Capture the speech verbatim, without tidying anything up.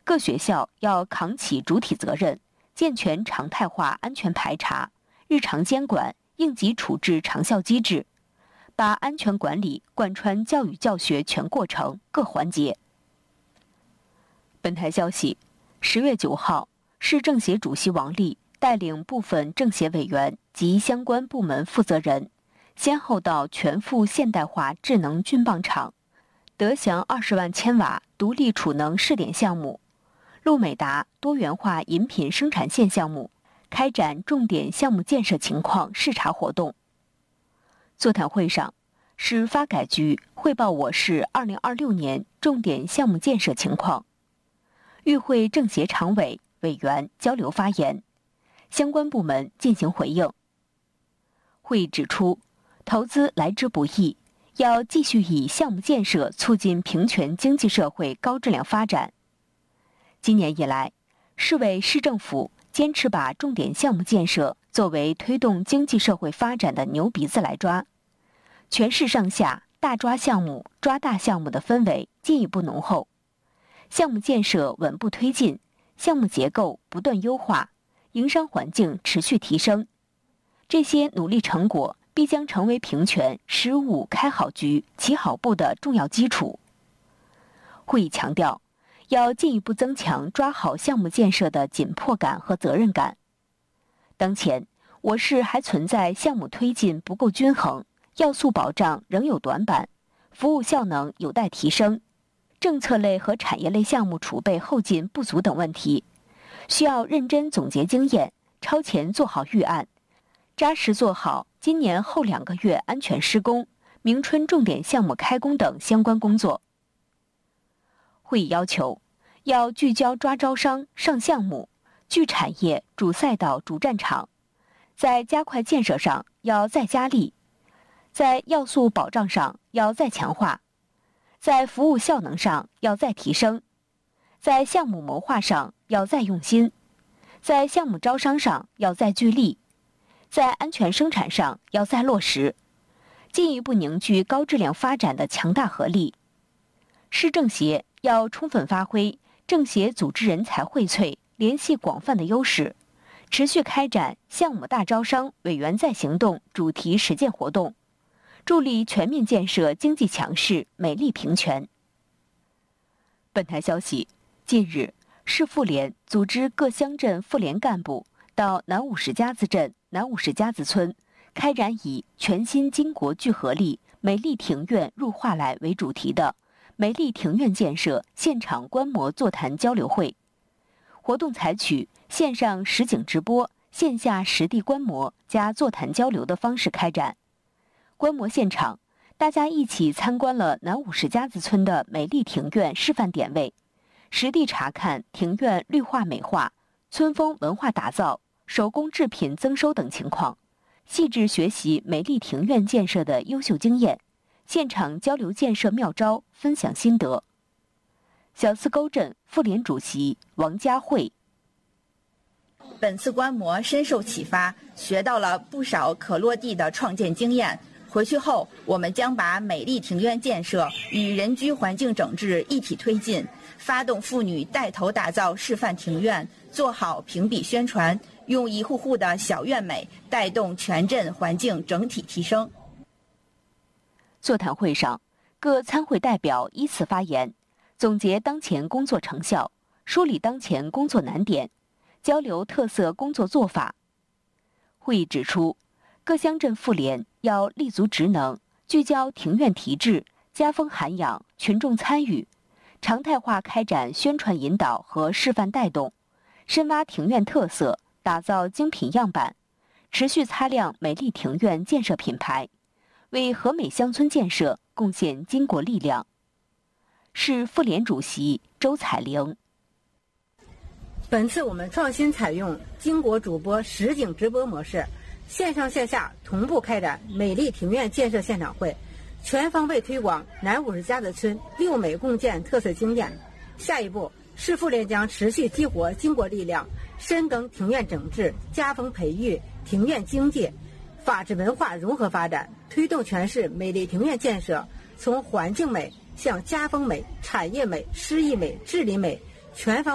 各学校要扛起主体责任，健全常态化安全排查、日常监管、应急处置长效机制，把安全管理贯穿教育教学全过程各环节。本台消息，十月九号，市政协主席王力带领部分政协委员及相关部门负责人，先后到全副现代化智能菌棒厂、德祥二十万千瓦独立储能试点项目、路美达多元化饮品生产线项目开展重点项目建设情况视察活动。座谈会上，市发改局汇报我市二零二六年重点项目建设情况，与会政协常委、委员交流发言，相关部门进行回应。会议指出，投资来之不易，要继续以项目建设促进平权经济社会高质量发展。今年以来，市委市政府坚持把重点项目建设作为推动经济社会发展的牛鼻子来抓，全市上下大抓项目、抓大项目的氛围进一步浓厚，项目建设稳步推进，项目结构不断优化，营商环境持续提升。这些努力成果必将成为平权十五开好局、起好步的重要基础。会议强调，要进一步增强抓好项目建设的紧迫感和责任感。当前，我市还存在项目推进不够均衡、要素保障仍有短板、服务效能有待提升、政策类和产业类项目储备后劲不足等问题，需要认真总结经验，超前做好预案，扎实做好今年后两个月安全施工、明春重点项目开工等相关工作。会议要求，要聚焦抓招商、上项目、聚产业、主赛道、主战场，在加快建设上要再加力，在要素保障上要再强化，在服务效能上要再提升，在项目谋划上要再用心，在项目招商上要再聚力，在安全生产上要再落实，进一步凝聚高质量发展的强大合力。市政协要充分发挥政协组织人才荟萃、联系广泛的优势，持续开展项目大招商、委员在行动主题实践活动，助力全面建设经济强势、美丽平权。本台消息，近日，市妇联组织各乡镇妇联干部到南五十家子镇、南五十家子村，开展以全新巾帼聚合力、美丽庭院入画来为主题的美丽庭院建设现场观摩座谈交流会。活动采取线上实景直播、线下实地观摩加座谈交流的方式开展。观摩现场，大家一起参观了南五十家子村的美丽庭院示范点位，实地查看庭院绿化美化、村风文化打造、手工制品增收等情况，细致学习美丽庭院建设的优秀经验，现场交流建设妙招，分享心得。小四沟镇妇联主席王佳慧， 本次观摩深受启发，学到了不少可落地的创建经验。回去后，我们将把美丽庭院建设与人居环境整治一体推进，发动妇女带头打造示范庭院，做好评比宣传，用一户户的小院美带动全镇环境整体提升。 座谈会上，各参会代表依次发言，总结当前工作成效，梳理当前工作难点，交流特色工作做法。会议指出，各乡镇妇联要立足职能，聚焦庭院提质、家风涵养、群众参与，常态化开展宣传引导和示范带动，深挖庭院特色，打造精品样板，持续擦亮美丽庭院建设品牌，为和美乡村建设贡献巾帼力量。市妇联主席周彩玲， 本次我们创新采用巾帼主播实景直播模式，线上线下同步开展美丽庭院建设现场会，全方位推广南五十家子村六美共建特色经验。下一步，市妇联将持续激活巾帼力量，深耕庭院整治、家风培育、庭院经济、法治文化融合发展，推动全市美丽庭院建设从环境美向家风美、产业美、诗意美、治理美全方